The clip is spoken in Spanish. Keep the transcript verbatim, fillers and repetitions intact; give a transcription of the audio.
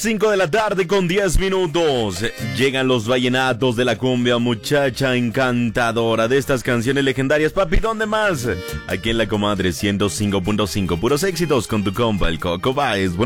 cinco de la tarde con diez minutos. Llegan los vallenatos de la cumbia, muchacha encantadora, de estas canciones legendarias. Papi, ¿dónde más? Aquí en La Comadre ciento cinco punto cinco, puros éxitos con tu compa, el Coco Baez.